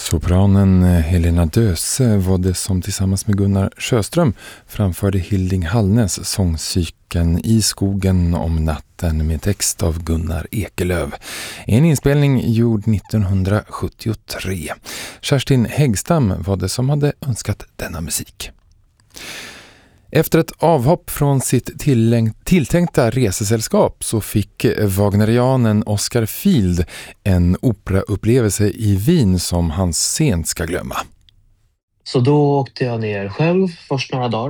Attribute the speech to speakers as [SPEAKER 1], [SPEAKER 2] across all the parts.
[SPEAKER 1] Sopranen Helena Döse var det som tillsammans med Gunnar Sjöström framförde Hilding Hallnes sångcykeln I skogen om natten med text av Gunnar Ekelöf. En inspelning gjord 1973. Kerstin Häggstam var det som hade önskat denna musik. Efter ett avhopp från sitt tilltänkta resesällskap så fick wagnerianen Oscar Field en operaupplevelse i Wien som han sent ska glömma.
[SPEAKER 2] Så då åkte jag ner själv först några dagar.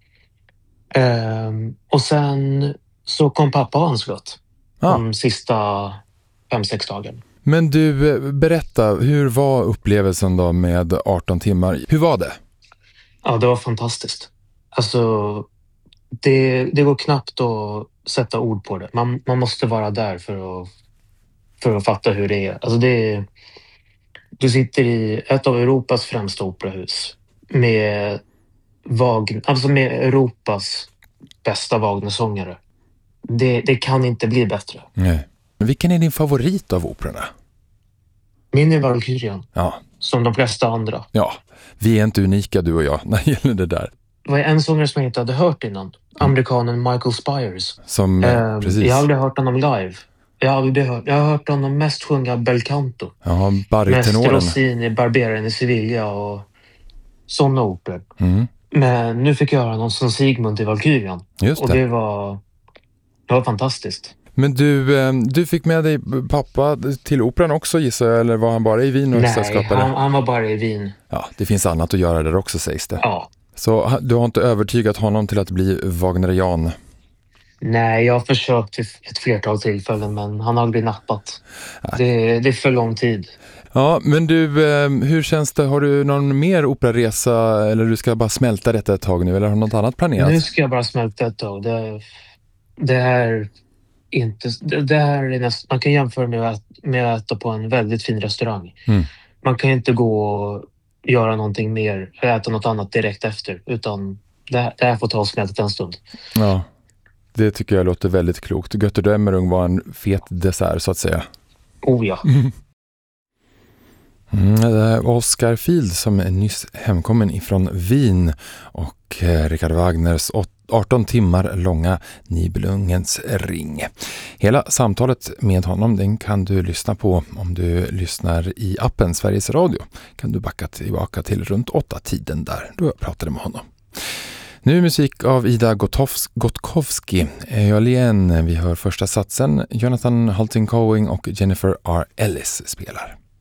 [SPEAKER 2] Och sen så kom pappa och anslöt de sista 5-6 dagarna.
[SPEAKER 1] Men du, berätta, hur var upplevelsen då med 18 timmar? Hur var det?
[SPEAKER 2] Ja, det var fantastiskt. Alltså, det går knappt att sätta ord på det. Man måste vara där för att fatta hur det är. Alltså du sitter i ett av Europas främsta operahus med Europas bästa Wagner-sångare. Det kan inte bli bättre.
[SPEAKER 1] Nej. Vilken är din favorit av operorna?
[SPEAKER 2] Min är Valkyrien.
[SPEAKER 1] Ja.
[SPEAKER 2] Som de flesta andra.
[SPEAKER 1] Ja, vi är inte unika du och jag när det gäller det där.
[SPEAKER 2] Det var en sångare som jag inte hade hört innan. Amerikanen Michael Spires.
[SPEAKER 1] Precis.
[SPEAKER 2] Jag har aldrig hört honom live. Jag har hört honom mest sjunga bel canto.
[SPEAKER 1] Ja, baritenoren.
[SPEAKER 2] Mest Rossini, Barberaren i Sevilla och sådana operor.
[SPEAKER 1] Mm.
[SPEAKER 2] Men nu fick jag höra någon som Sigmund i Valkyrien.
[SPEAKER 1] Just det.
[SPEAKER 2] Och det var fantastiskt.
[SPEAKER 1] Men du fick med dig pappa till operan också, gissar jag, eller var han bara i Wien? Och
[SPEAKER 2] Nej, han var bara i Wien.
[SPEAKER 1] Ja, det finns annat att göra där också, sägs det.
[SPEAKER 2] Ja.
[SPEAKER 1] Så du har inte övertygat honom till att bli wagnerian?
[SPEAKER 2] Nej, jag har försökt vid ett flertal tillfällen, men han har aldrig nappat. Det är för lång tid. Ja,
[SPEAKER 1] men du, hur känns det? Har du någon mer operaresa, eller du ska bara smälta detta ett tag nu, eller har du något annat planerat?
[SPEAKER 2] Nu ska jag bara smälta ett tag. Det här är nästan, man kan jämföra med att äta på en väldigt fin restaurang.
[SPEAKER 1] Mm.
[SPEAKER 2] Man kan inte gå och göra någonting mer, äta något annat direkt efter, utan det här får ta och smälta en stund.
[SPEAKER 1] Ja, det tycker jag låter väldigt klokt. Götterdämmerung var en fet dessert, så att säga.
[SPEAKER 2] Oh ja.
[SPEAKER 1] Oscar Field som är nyss hemkommen ifrån Wien och Richard Wagners 18 timmar långa Nibelungens ring. Hela samtalet med honom, den kan du lyssna på om du lyssnar i appen Sveriges Radio. Kan du backa tillbaka till runt 8-tiden där då jag pratade med honom. Nu musik av Ida Gotkowski. Vi hör första satsen. Jonathan Halting-Coing och Jennifer R. Ellis spelar.